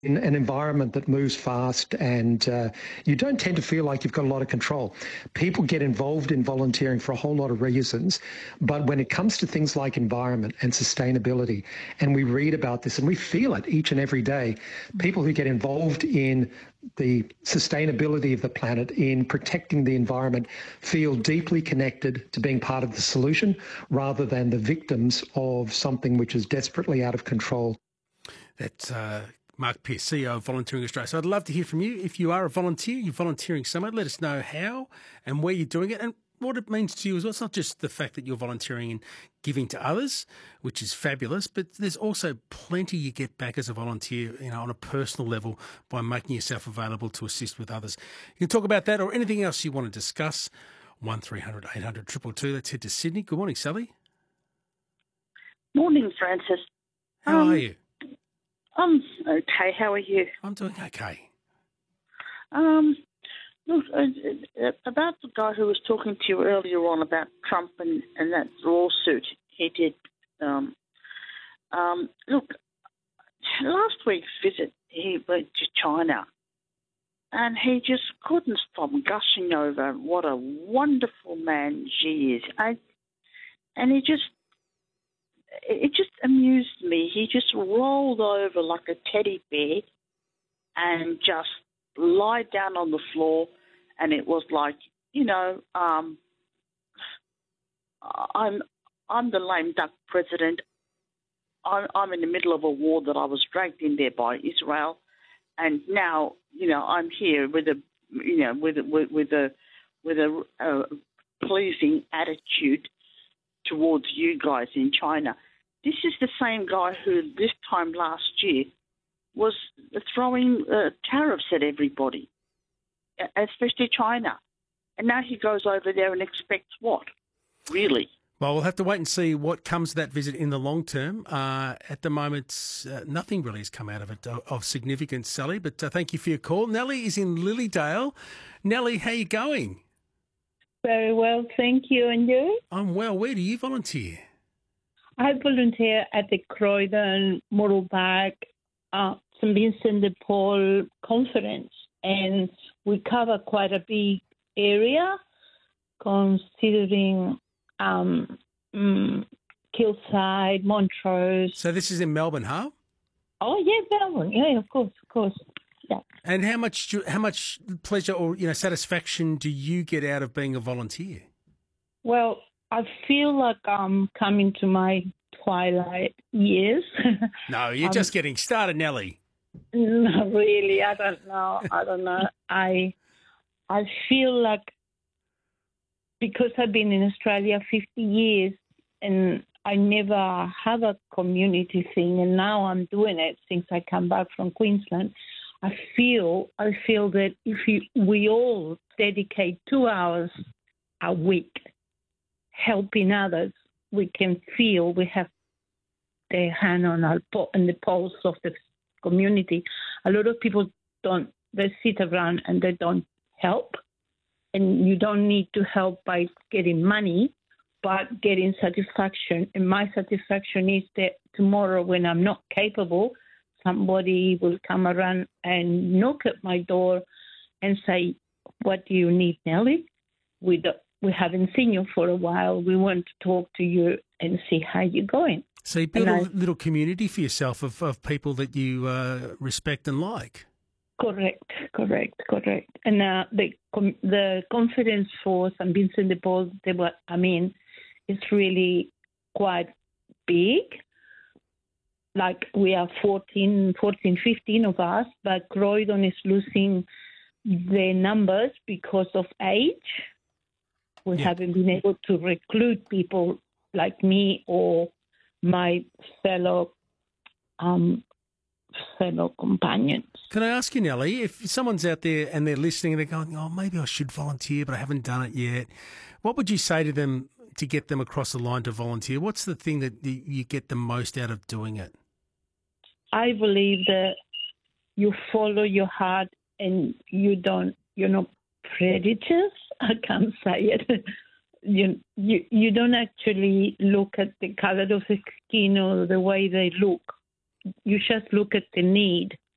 in an environment that moves fast and you don't tend to feel like you've got a lot of control. People get involved in volunteering for a whole lot of reasons, but when it comes to things like environment and sustainability, and we read about this and we feel it each and every day, people who get involved in the sustainability of the planet, in protecting the environment, feel deeply connected to being part of the solution rather than the victims of something which is desperately out of control. That's Mark Pearce, CEO of Volunteering Australia. So I'd love to hear from you. If you are a volunteer, you're volunteering somewhere, let us know how and where you're doing it and what it means to you as well. It's not just the fact that you're volunteering and giving to others, which is fabulous, but there's also plenty you get back as a volunteer, on a personal level by making yourself available to assist with others. You can talk about that or anything else you want to discuss. 1300 800 222. Let's head to Sydney. Good morning, Sally. Morning, Francis. How are you? I'm okay. How are you? I'm doing okay. Look, about the guy who was talking to you earlier on about Trump and that lawsuit he did. Look, last week's visit, he went to China and he just couldn't stop gushing over what a wonderful man Xi is. And it just amused me. He just rolled over like a teddy bear and just lied down on the floor, and it was like, I'm the lame duck president. I'm in the middle of a war that I was dragged in there by Israel, and now I'm here with a pleasing attitude towards you guys in China. This is the same guy who this time last year was throwing tariffs at everybody, especially China. And now he goes over there and expects what? Really? Well, we'll have to wait and see what comes of that visit in the long term. At the moment, nothing really has come out of it of significance, Sally, but thank you for your call. Nellie is in Lilydale. Nellie, how are you going? Very well, thank you. And you? I'm well. Where do you volunteer? I volunteer at the Croydon, Mooroolbark, St Vincent de Paul conference, and we cover quite a big area, considering Kilsyde, Montrose. So this is in Melbourne, huh? Oh yeah, Melbourne. Yeah, of course. Yeah. And how much pleasure or satisfaction do you get out of being a volunteer? Well, I feel like I'm coming to my twilight years. No, you're just getting started, Nellie. No, really, I don't know. I feel like because I've been in Australia 50 years and I never have a community thing, and now I'm doing it since I come back from Queensland. I feel that if we all dedicate 2 hours a week helping others, we can feel we have their hand on the pulse of the community. A lot of people they sit around and they don't help. And you don't need to help by getting money, but getting satisfaction. And my satisfaction is that tomorrow when I'm not capable, somebody will come around and knock at my door and say, "What do you need, Nellie? We haven't seen you for a while. We want to talk to you and see how you're going." So you build a little community for yourself of people that you respect and like. Correct. And the conference for St Vincent de Paul, it's really quite big. Like we are 14, 15 of us, but Croydon is losing their numbers because of age. We haven't been able to recruit people like me or my fellow companions. Can I ask you, Nellie, if someone's out there and they're listening and they're going, "Oh, maybe I should volunteer, but I haven't done it yet," what would you say to them to get them across the line to volunteer? What's the thing that you get the most out of doing it? I believe that you follow your heart and you're not predators. I can't say it. You don't actually look at the color of the skin or the way they look. You just look at the need.